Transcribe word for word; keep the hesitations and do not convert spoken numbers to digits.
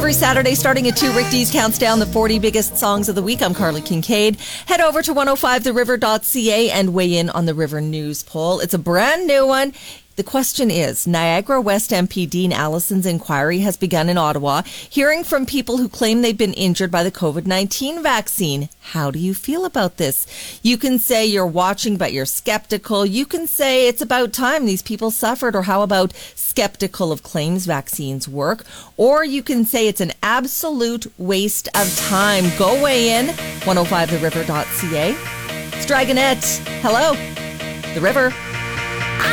Every Saturday starting at two, Rick Dees counts down the forty biggest songs of the week. I'm Carly Kincaid. Head over to one oh five the river dot c a and weigh in on the River News poll. It's a brand new one. The question is, Niagara West M P Dean Allison's inquiry has begun in Ottawa, hearing from people who claim they've been injured by the covid nineteen vaccine. How do you feel about this? You can say you're watching, but you're skeptical. You can say it's about time these people suffered, or how about skeptical of claims vaccines work? Or you can say it's an absolute waste of time. Go weigh in, one oh five the river dot c a. It's Dragonette. Hello, the river.